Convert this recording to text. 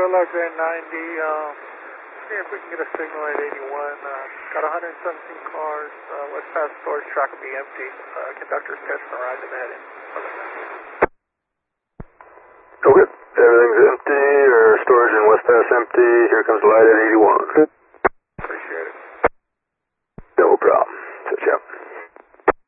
Lilac Van 90, see if we can get a signal at 81. Got 117 cars, West Pass storage track will be empty. Conductor's catching a ride to the heading. Okay, everything's empty, or storage in West Pass empty. Here comes the light at 81. Appreciate it. No problem. Touch out.